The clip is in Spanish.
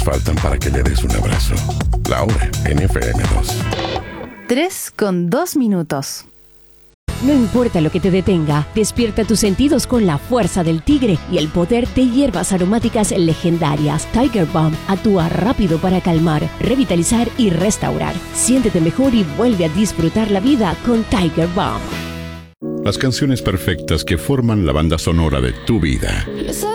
faltan para que le des un abrazo. La hora en FM2. 3:02. No importa lo que te detenga, despierta tus sentidos con la fuerza del tigre y el poder de hierbas aromáticas legendarias. Tiger Balm actúa rápido para calmar, revitalizar y restaurar. Siéntete mejor y vuelve a disfrutar la vida con Tiger Balm. Las canciones perfectas que forman la banda sonora de tu vida.